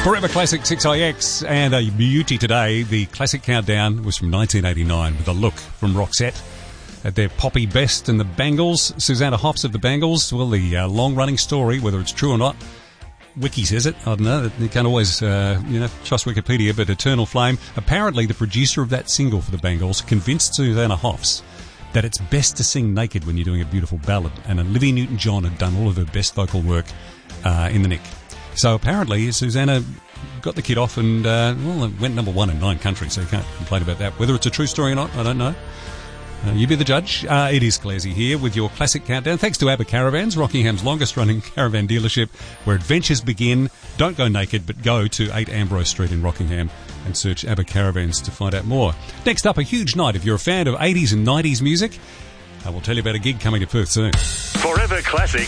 Forever Classic 6IX and a beauty today. The Classic Countdown was from 1989 with a look from Roxette at their poppy best and the Bangles. Susanna Hoffs of the Bangles. Well, the long-running story, whether it's true or not, Wiki says it. I don't know. You can't always, trust Wikipedia, but Eternal Flame. Apparently, the producer of that single for the Bangles convinced Susanna Hoffs that it's best to sing naked when you're doing a beautiful ballad. And Olivia Newton-John had done all of her best vocal work in the nick. So apparently, Susanna got the kid off and, it went number 1 in 9 countries, so you can't complain about that. Whether it's a true story or not, I don't know. You be the judge. It is Clazy here with your Classic Countdown. Thanks to ABBA Caravans, Rockingham's longest-running caravan dealership, where adventures begin. Don't go naked, but go to 8 Ambrose Street in Rockingham and search ABBA Caravans to find out more. Next up, a huge night. If you're a fan of 80s and 90s music, I will tell you about a gig coming to Perth soon. Forever Classic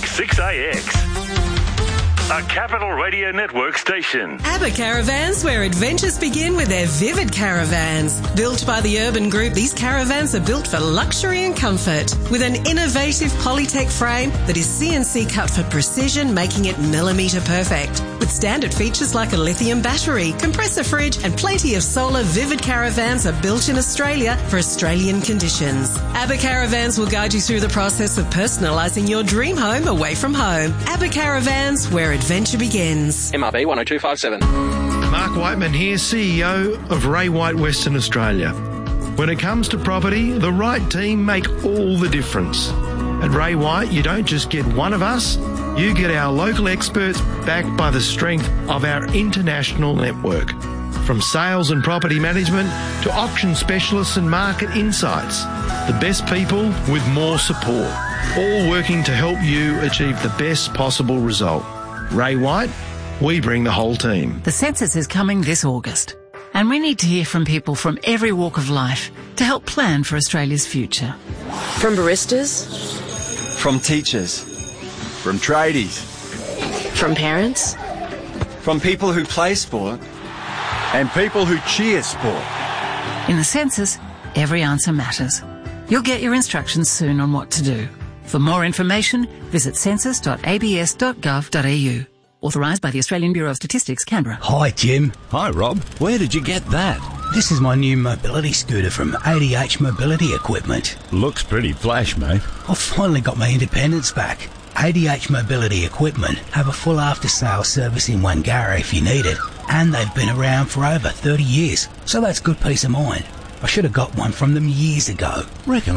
6AX. A Capital Radio Network station. ABBA Caravans, where adventures begin with their vivid caravans. Built by the Urban Group, these caravans are built for luxury and comfort. With an innovative Polytech frame that is CNC cut for precision, making it millimetre perfect. With standard features like a lithium battery, compressor fridge and plenty of solar, Vivid Caravans are built in Australia for Australian conditions. ABBA Caravans will guide you through the process of personalising your dream home away from home. ABBA Caravans, where adventure begins. MRB 10257. Mark Whiteman here, CEO of Ray White Western Australia. When it comes to property, the right team make all the difference. At Ray White, you don't just get one of us, you get our local experts backed by the strength of our international network. From sales and property management to auction specialists and market insights, the best people with more support, all working to help you achieve the best possible result. Ray White, we bring the whole team. The census is coming this August, and we need to hear from people from every walk of life to help plan for Australia's future. From baristas, from teachers, from tradies, from parents, from people who play sport, and people who cheer sport. In the census, every answer matters. You'll get your instructions soon on what to do. For more information, visit census.abs.gov.au. Authorised by the Australian Bureau of Statistics, Canberra. Hi, Jim. Hi, Rob. Where did you get that? This is my new mobility scooter from ADH Mobility Equipment. Looks pretty flash, mate. I've finally got my independence back. ADH Mobility Equipment have a full after-sales service in Wangara if you need it, and they've been around for over 30 years, so that's good peace of mind. I should have got one from them years ago. Reckon